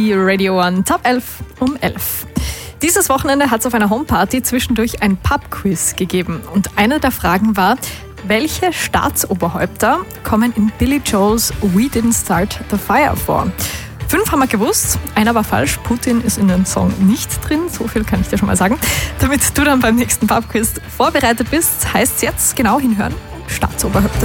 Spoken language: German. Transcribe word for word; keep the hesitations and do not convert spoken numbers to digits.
die Radio One Top elf um elf. Dieses Wochenende hat es auf einer Homeparty zwischendurch ein Pub-Quiz gegeben. Und eine der Fragen war, welche Staatsoberhäupter kommen in Billy Joel's We Didn't Start the Fire vor? Fünf haben wir gewusst, einer war falsch. Putin ist in dem Song nicht drin, so viel kann ich dir schon mal sagen. Damit du dann beim nächsten Pub-Quiz vorbereitet bist, heißt es jetzt genau hinhören und Staatsoberhäupter